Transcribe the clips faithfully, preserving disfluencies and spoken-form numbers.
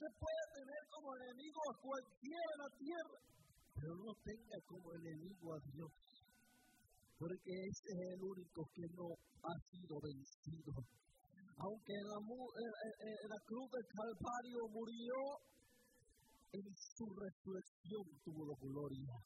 Usted puede tener como enemigo a cualquiera en la tierra, pero no tenga como enemigo a Dios, porque ese es el único que no ha sido vencido. Aunque en la, en, en la cruz del Calvario murió, en su resurrección tuvo la gloria.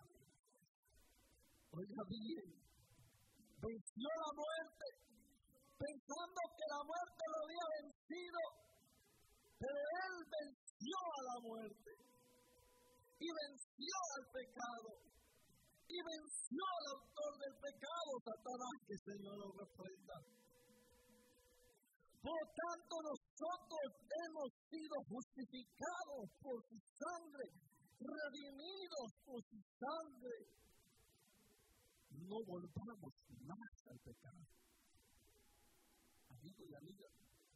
Oiga bien, venció la muerte, pensando que la muerte lo había vencido, pero él venció a la muerte, y venció al pecado, y venció al autor del pecado, Satanás, que el Señor lo reprenda. Por lo tanto, nosotros hemos sido justificados por su sangre, redimidos por su sangre. No volvamos más al pecado. Amigos y amigas,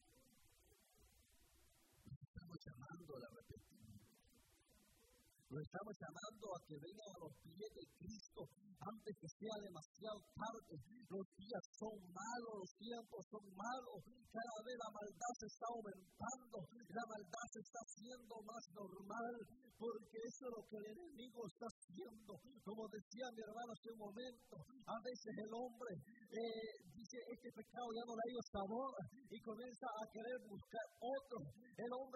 nos estamos llamando a la arrepentimiento. Nos estamos llamando a que vengan a los pies de Cristo antes que sea demasiado tarde. Los días son malos, los tiempos son malos. Cada vez la maldad se está aumentando, la maldad se está haciendo más normal, porque eso es lo que el enemigo está haciendo. Como decía mi hermano hace un momento, a veces el hombre eh, dice, este pecado ya no le ha ido sabor, y comienza a querer buscar otro. El hombre